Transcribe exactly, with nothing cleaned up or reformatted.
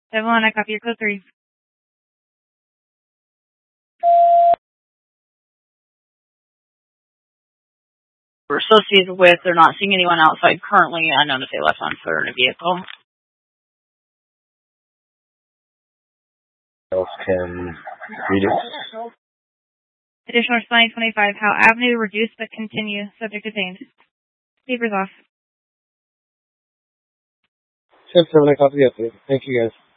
Devlin, I copy your code three. We're associated with, they're not seeing anyone outside currently. I know that they left on foot in a vehicle. Else can read it. Additional responding twenty-five, Howe Avenue, reduced but continue, subject detained. Papers off. ten seven, I copy the update. Thank you, guys.